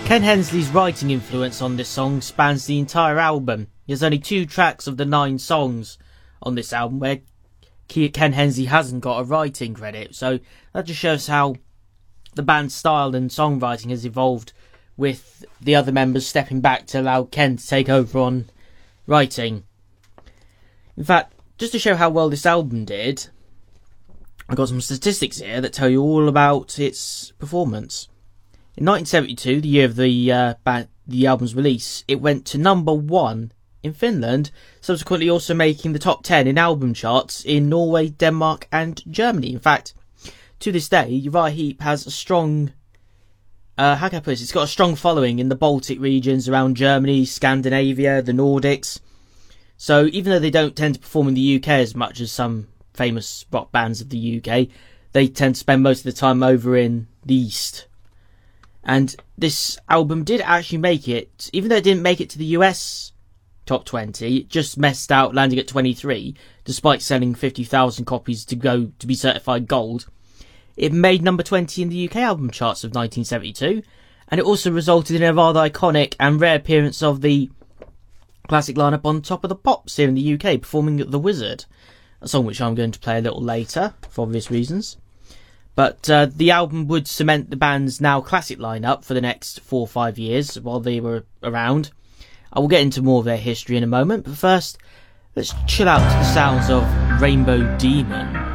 Ken Hensley's writing influence on this song spans the entire album. There's only 2 tracks of the 9 songs on this album where Ken Hensley hasn't got a writing credit, so that just shows how the band's style and songwriting has evolved, with the other members stepping back to allow Ken to take over on writing. In fact, just to show how well this album did, I've got some statistics here that tell you all about its performance. In 1972, the year of the album's release, it went to number 1 in Finland, subsequently also making the top 10 in album charts in Norway, Denmark and Germany. In fact, to this day, Uriah Heep has a strong, how can I put this? It's got a strong following in the Baltic regions around Germany, Scandinavia, the Nordics. So even though they don't tend to perform in the UK as much as some famous rock bands of the UK, they tend to spend most of the time over in the East. And this album did actually make it, even though it didn't make it to the US top 20, it just messed out, landing at 23, despite selling 50,000 copies to go to be certified gold. It made number 20 in the UK album charts of 1972, and it also resulted in a rather iconic and rare appearance of the classic lineup on Top of the Pops here in the UK, performing The Wizard, a song which I'm going to play a little later, for obvious reasons. But the album would cement the band's now classic lineup for the next 4 or 5 years while they were around. I will get into more of their history in a moment, but first, let's chill out to the sounds of Rainbow Demon.